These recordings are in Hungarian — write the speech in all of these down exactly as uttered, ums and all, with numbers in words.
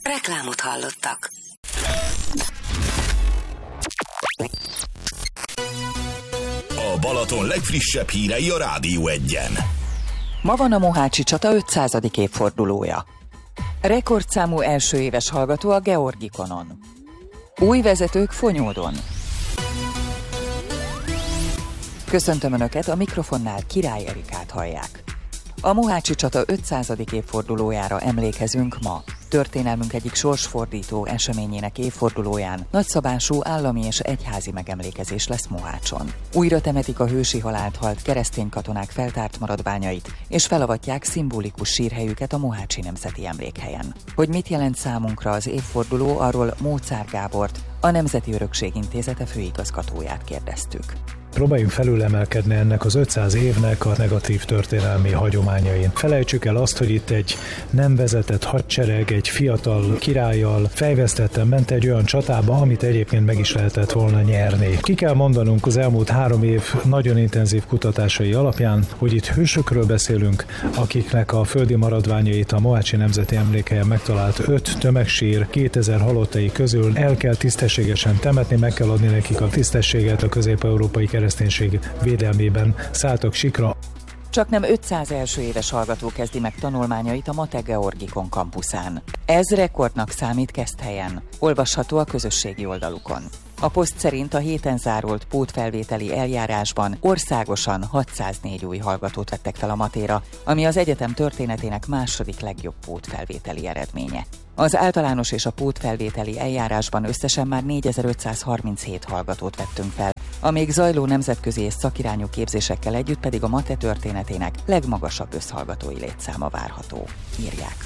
Reklámot hallottak. A Balaton legfrissebb hírei a Rádió Egyen. Ma van a Mohácsi csata ötszázadik évfordulója. Rekordszámú első éves hallgató a Georgikonon. Új vezetők Fonyódon. Köszöntöm Önöket, a mikrofonnál Király Erikát hallják. A Mohácsi csata ötszázadik évfordulójára emlékezünk ma. Történelmünk egyik sorsfordító eseményének évfordulóján nagyszabású állami és egyházi megemlékezés lesz Mohácson. Újra temetik a hősi halált halt keresztény katonák feltárt maradványait, és felavatják szimbolikus sírhelyüket a Mohácsi Nemzeti Emlékhelyen. Hogy mit jelent számunkra az évforduló, arról Móczár Gábort, a Nemzeti Örökség Intézete főigazgatóját kérdeztük. Próbáljunk felülemelkedni ennek az ötszáz évnek a negatív történelmi hagyományain. Felejtsük el azt, hogy itt egy nem vezetett hadsereg, egy fiatal királlyal fejvesztetten ment egy olyan csatába, amit egyébként meg is lehetett volna nyerni. Ki kell mondanunk az elmúlt három év nagyon intenzív kutatásai alapján, hogy itt hősökről beszélünk, akiknek a földi maradványait a Mohácsi Nemzeti Emlékhelyen megtalált öt tömegsír kétezer halottai közül el kell tisztességesen temetni, meg kell adni nekik a tisztességet a közép-európai kereszténység védelmében szálltak sikra. Csaknem ötszáz első éves hallgató kezdi meg tanulmányait a Mate Georgikon kampuszán. Ez rekordnak számít Keszthelyen. Olvasható a közösségi oldalukon. A poszt szerint a héten zárult pótfelvételi eljárásban országosan hatszáznégy új hallgatót vettek fel a Matéra, ami az egyetem történetének második legjobb pótfelvételi eredménye. Az általános és a pótfelvételi eljárásban összesen már négyezer-ötszázharminchét hallgatót vettünk fel, a még zajló nemzetközi és szakirányú képzésekkel együtt pedig a Mate történetének legmagasabb összhallgatói létszáma várható, írják.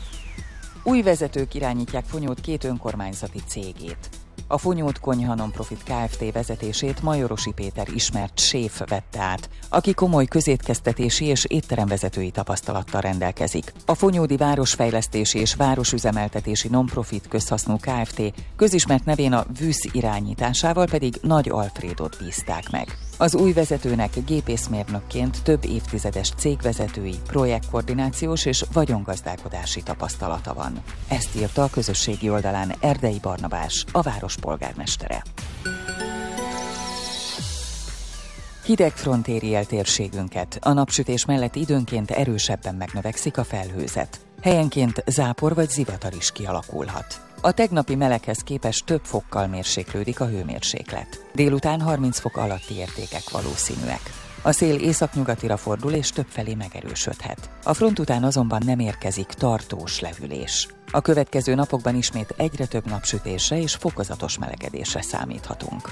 Új vezetők irányítják Fonyód két önkormányzati cégét. A Fonyód Konyha Non-Profit Kft. Vezetését Majorosi Péter ismert séf vette át, aki komoly közétkeztetési és étteremvezetői tapasztalattal rendelkezik. A Fonyódi Városfejlesztési és Városüzemeltetési Non-Profit Közhasznú Kft. Közismert nevén a VÜSZ irányításával pedig Nagy Alfrédot bízták meg. Az új vezetőnek gépészmérnökként több évtizedes cégvezetői, projektkoordinációs és vagyongazdálkodási tapasztalata van. Ezt írta a közösségi oldalán Erdei Barnabás, a város polgármestere. Hidegfront éri el térségünket, a napsütés mellett időnként erősebben megnövekszik a felhőzet. Helyenként zápor vagy zivatar is kialakulhat. A tegnapi meleghez képest több fokkal mérséklődik a hőmérséklet. Délután harminc fok alatti értékek valószínűek. A szél északnyugatira fordul és többfelé megerősödhet. A front után azonban nem érkezik tartós lehűlés. A következő napokban ismét egyre több napsütésre és fokozatos melegedésre számíthatunk.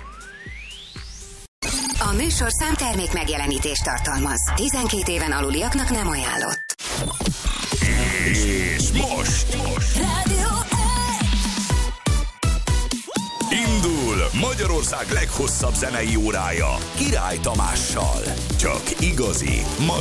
A műsorszám termék megjelenítést tartalmaz. tizenkét éven aluliaknak nem ajánlott. És most, most. Rádió Indul Magyarország leghosszabb zenei órája Király Tamással. Csak igazi magyar